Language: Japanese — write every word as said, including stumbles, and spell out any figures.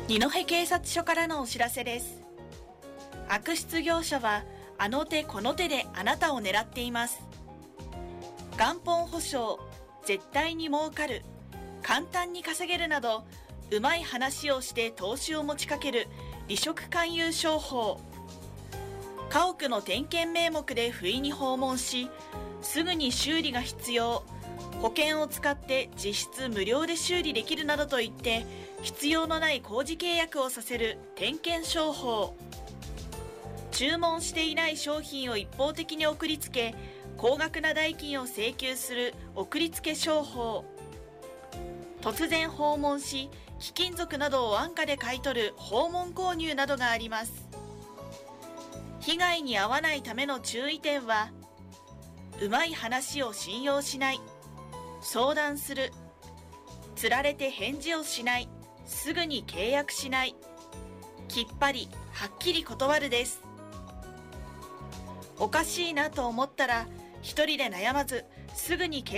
二戸警察署からのお知らせです。悪質業者はあの手この手であなたを狙っています。元本保証、絶対に儲かる、簡単に稼げるなど、うまい話をして投資を持ちかける利息勧誘商法。家屋の点検名目で不意に訪問し、すぐに修理が必要、保険を使って実質無料で修理できるなどと言って必要のない工事契約をさせる点検商法。注文していない商品を一方的に送りつけ高額な代金を請求する送りつけ商法。突然訪問し貴金属などを安価で買い取る訪問購入などがあります。被害に遭わないための注意点は、うまい話を信用しない、相談する、つられて返事をしない、すぐに契約しない、きっぱりはっきり断るです。おかしいなと思ったら一人で悩まずすぐに契約